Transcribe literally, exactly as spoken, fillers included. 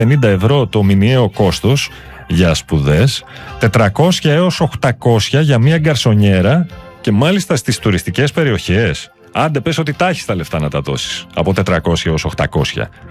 πενήντα ευρώ το μηνιαίο κόστος για σπουδές, τετρακόσια έως οκτακόσια για μια γκαρσονιέρα και μάλιστα στις τουριστικές περιοχές. Άντε πες ότι τα έχεις τα λεφτά να τα δώσεις, από τετρακόσια έως οκτακόσια.